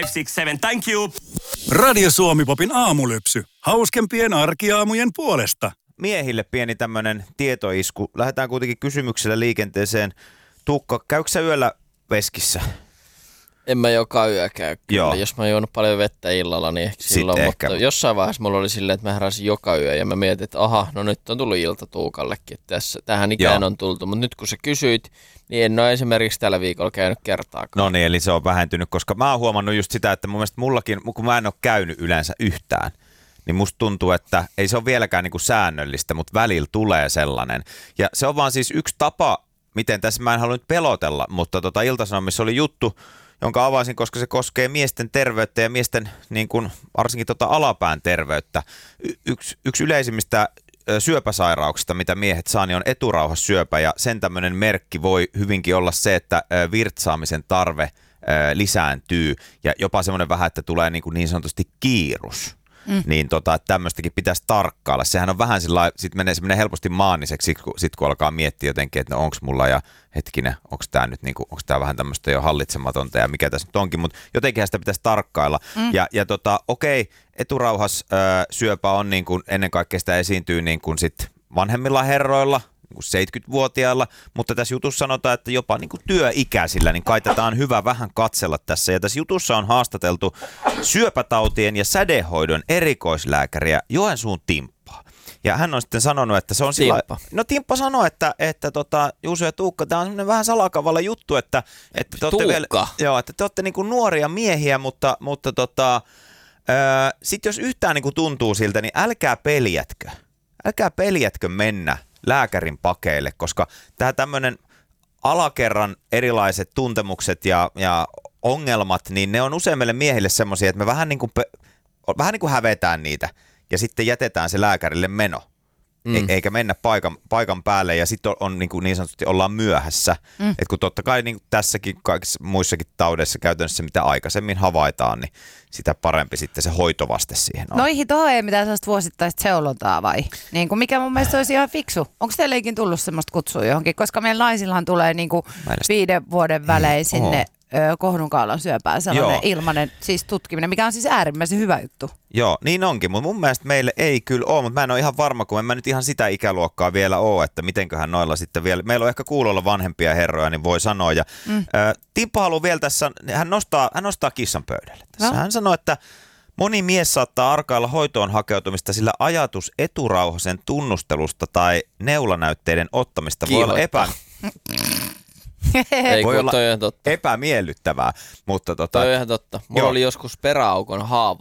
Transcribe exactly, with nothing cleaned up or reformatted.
six seven, thank you. Radio Suomi-popin aamulypsy. Hauskempien arkiaamujen puolesta. Miehille pieni tämmönen tietoisku. Lähdetään kuitenkin kysymyksellä liikenteeseen. Tuukka, käykö sä yöllä veskissä? En mä joka yö käy kyllä. Joo. Jos mä oon juonut paljon vettä illalla, niin ehkä silloin. ehkä. Mutta jossain vaiheessa mulla oli silleen, että mä heräsin joka yö ja mä mietin, että aha, no nyt on tullut ilta Tuukallekin. Että tässä, tähän ikään Joo. on tultu. Mutta nyt kun sä kysyit, niin en ole esimerkiksi tällä viikolla käynyt kertaakaan. No niin, eli se on vähentynyt, koska mä oon huomannut just sitä, että mun mielestä mullakin, kun mä en ole käynyt yleensä yhtään, niin musta tuntuu, että ei se ole vieläkään niin kuin säännöllistä, mutta välillä tulee sellainen. Ja se on vaan siis yksi tapa, miten tässä mä en halua nyt pelotella, mutta tota Ilta-Sanomissa oli juttu, jonka avasin, koska se koskee miesten terveyttä ja miesten niin kuin, varsinkin tota alapään terveyttä. Y- yksi, yksi yleisimmistä ö, syöpäsairauksista, mitä miehet saa, niin on eturauhassyöpä, ja sen tämmöinen merkki voi hyvinkin olla se, että ö, virtsaamisen tarve ö, lisääntyy ja jopa semmoinen vähän, että tulee niin, kuin niin sanotusti kiirus. Mm. Niin tota, tämmöistäkin pitäisi tarkkailla. Sehän on vähän sillä sit menee, se menee helposti maaniseksi, sit kun, sit kun alkaa miettiä jotenkin, että no onks mulla ja hetkinen, onks tää nyt niinku, onks tää vähän tämmöistä jo hallitsematonta ja mikä tässä nyt onkin, mutta jotenkin sitä pitäisi tarkkailla. Mm. Ja, ja tota, okei, eturauhassyöpä on niin kuin, ennen kaikkea sitä esiintyy niin kuin sit vanhemmilla herroilla, seitsemänkymmentävuotiailla, mutta tässä jutussa sanotaan, että jopa niin kuin työikäisillä, niin kai tätä on hyvä vähän katsella tässä. Ja tässä jutussa on haastateltu syöpätautien ja sädehoidon erikoislääkäriä Joensuun Timppaa. Ja hän on sitten sanonut, että se on sillä... Timppa. No Timppa sanoi, että, että tota, Juuso ja Tuukka, tämä on semmoinen vähän salakavalla juttu, että, että te olette vielä, joo, että te olette niin kuin nuoria miehiä, mutta, mutta tota, sitten jos yhtään niin kuin tuntuu siltä, niin älkää peljätkö. Älkää peljätkö mennä lääkärin pakeille, koska tämä tämmöinen alakerran erilaiset tuntemukset ja, ja ongelmat, niin ne on useimmille miehille semmoisia, että me vähän niin kuin, vähän niin kuin hävetään niitä ja sitten jätetään se lääkärille meno. Mm. E- eikä mennä paikan, paikan päälle ja sitten on, on niin, kuin niin sanotusti ollaan myöhässä. Mm. Et kun totta kai niin kuin tässäkin kaikissa muissakin taudeissa käytännössä mitä aikaisemmin havaitaan, niin sitä parempi sitten se hoitovaste siihen on. Noihin tuohon ei mitään sellaista vuosittaista seulontaa vai? Niin kuin mikä mun mielestä olisi ihan fiksu. Onko teillekin tullut semmoista kutsua johonkin? Koska meidän naisillahan tulee niin kuin viiden vuoden välein sinne ö, kohdunkaulan syöpään sellainen Joo. ilmainen siis tutkiminen, mikä on siis äärimmäisen hyvä juttu. Joo, niin onkin, mutta mun mielestä meille ei kyllä ole, mutta mä en ole ihan varma, kun en mä nyt ihan sitä ikäluokkaa vielä ole, että mitenköhän noilla sitten vielä, meillä on ehkä kuulolla vanhempia herroja, niin voi sanoa. Ja mm. ä, Timppa haluaa vielä tässä, hän nostaa, hän nostaa kissan pöydälle tässä. No. Hän sanoo, että moni mies saattaa arkailla hoitoon hakeutumista, sillä ajatus eturauhasen tunnustelusta tai neulanäytteiden ottamista voi olla epä... Ei, voi olla toi on totta. epämiellyttävää, mutta tota... Toi on ihan totta. Mulla joo. oli joskus peräaukon haava